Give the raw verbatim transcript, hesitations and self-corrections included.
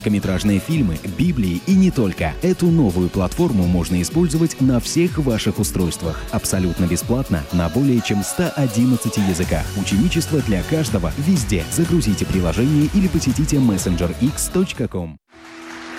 Короткометражные фильмы, Библии и не только. Эту новую платформу можно использовать на всех ваших устройствах. Абсолютно бесплатно на более чем ста одиннадцати языках. Ученичество для каждого везде. Загрузите приложение или посетите мессенджер икс точка ком.